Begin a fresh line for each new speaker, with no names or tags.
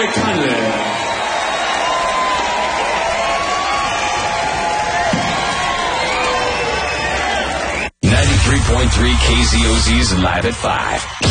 来看人。
93.3 KZOZ's Live at 5.